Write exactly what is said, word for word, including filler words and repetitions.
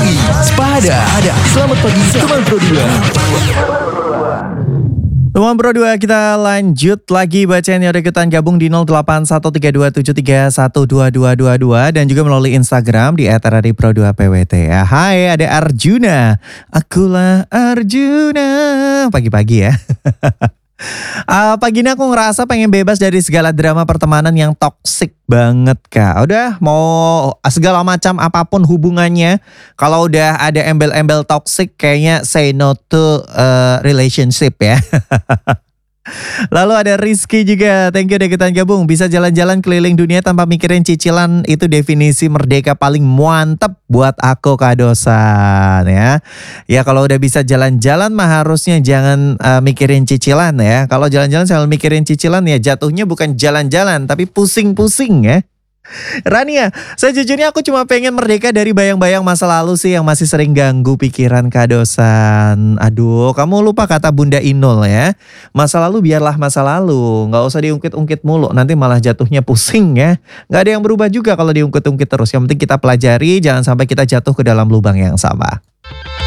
pagi, sepada. Selamat pagi, teman Pro dua. Teman Pro dua, kita lanjut lagi bacain yang ikutan gabung di nol delapan satu tiga dua tujuh tiga satu dua dua dua dua dan juga melalui Instagram di et r r i pro dua p w t ya. Hai, ada Arjuna. Akulah Arjuna. Pagi-pagi ya. Uh, pagi ini aku ngerasa pengen bebas dari segala drama pertemanan yang toksik banget kak. Udah mau segala macam apapun hubungannya, kalau udah ada embel-embel toksik kayaknya say no to uh, relationship ya. Lalu ada Rizky juga, thank you udah ikutan gabung. Bisa jalan-jalan keliling dunia tanpa mikirin cicilan, itu definisi merdeka paling mantep buat aku Kak Dosan ya. Ya kalau udah bisa jalan-jalan mah harusnya jangan uh, mikirin cicilan ya. Kalau jalan-jalan sambil mikirin cicilan ya jatuhnya bukan jalan-jalan tapi pusing-pusing ya. Rania, sejujurnya aku cuma pengen merdeka dari bayang-bayang masa lalu sih yang masih sering ganggu pikiran Kak Dosan. Aduh, kamu lupa kata Bunda Inul ya. Masa lalu biarlah masa lalu, nggak usah diungkit-ungkit mulu, nanti malah jatuhnya pusing ya. Nggak ada yang berubah juga kalau diungkit-ungkit terus. Yang penting kita pelajari, jangan sampai kita jatuh ke dalam lubang yang sama.